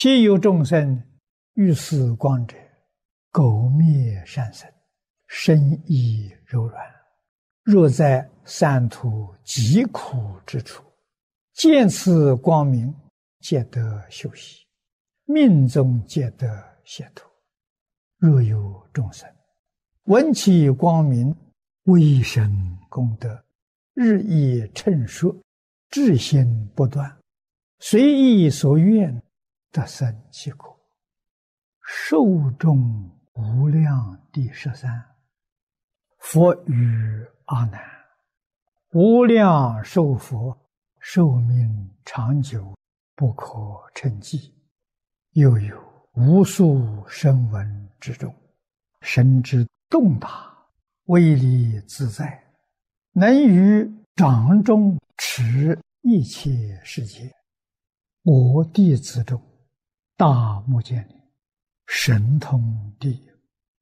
譬有众生欲思光者，苟灭善身，身亦柔软。若在三途极苦之处，见此光明，皆得休息，命中皆得解脱。若有众生闻其光明，微生功德，日益称说，至心不断，随意所愿，得生其果。寿终无量第13。佛语阿难：无量寿佛，寿命长久，不可称计。又有无数声闻之中，神之动大，威力自在，能于掌中持一切世界。我弟子中，大目犍连神通第一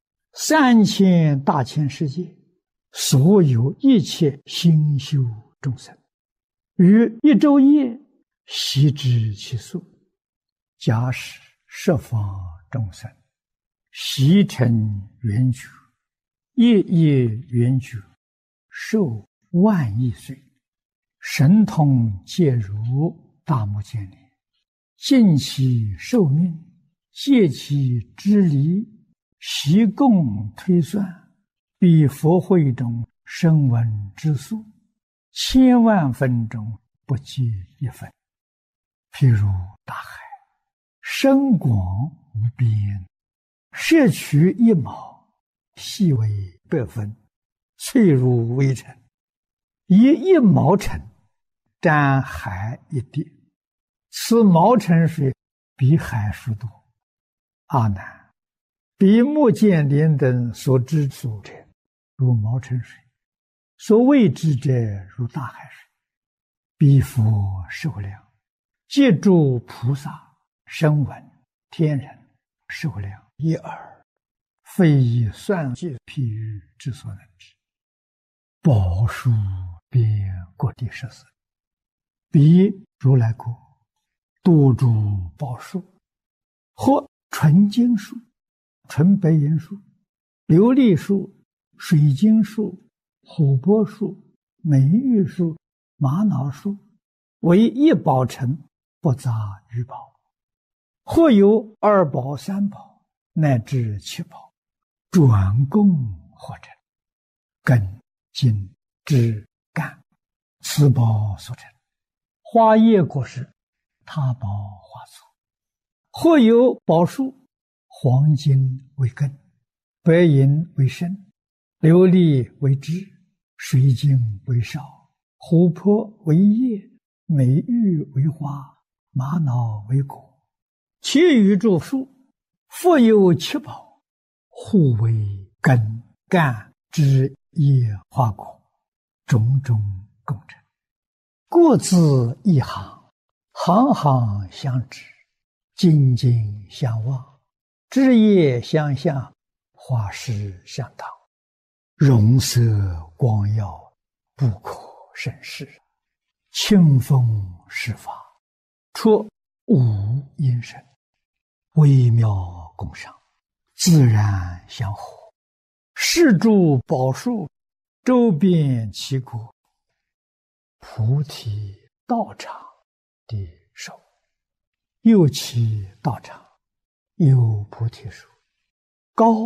，3000大千世界，所有一切心修众生，于一昼夜悉知其数。假使十方众生悉成圆觉，夜夜圆觉，寿万亿岁，神通皆如大目犍连，尽其寿命，借其之离，悉共推算，比佛会中声闻之数，千万分中不及一分。譬如大海，深广无边，摄取一毛，细为100分，脆如微尘，以1毛尘沾海一滴，此毛尘水比海数多。阿难，比目犍连等所知数者，如毛尘水；所谓之者，如大海水。彼佛寿量，皆诸菩萨、声闻、天人寿量一耳，非以算计譬喻之所能知。宝树遍各地14，彼如来国多诸宝树，或纯金树、纯白银树、琉璃树、水晶树、琥珀树、美玉树、玛瑙树，为一宝城，不杂于宝。或有2宝、3宝，乃至7宝，转供合成，根、茎、枝、干，此宝所成。花叶果实，他宝花簇。或有宝树，黄金为根，白银为身，琉璃为枝，水晶为少，琥珀为叶，美玉为花，玛瑙为果。其余诸树，复有7宝，互为根、干、枝、叶、花、果，种种共成。各自一行，行行相知，紧紧相望，枝叶相向，花实相当，容色光耀，不可胜视。清风施法，出无因声，微妙共赏，自然相合。是诸宝树，周遍其国，菩提道场的手。又其道场，有菩提树，高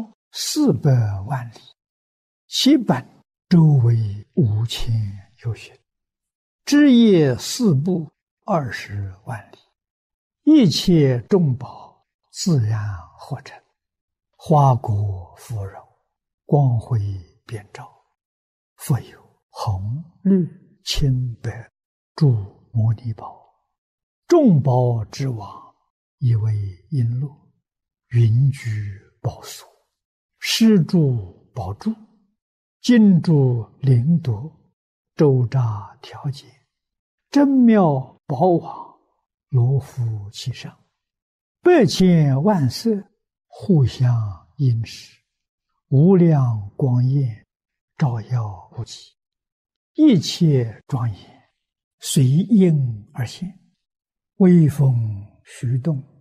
400万里，其本周围5000由旬，枝叶4部20万里，一切众宝自然合成，花果芙蓉，光辉遍照。复有红、绿、青、白诸摩尼宝，众宝之王，以为璎珞，云居宝所，施诸宝柱，金珠灵夺，周匝调节，真妙宝网，罗敷其上，100千万色，互相映饰，无量光焰，照耀无极，一切庄严，随应而现，微风徐动，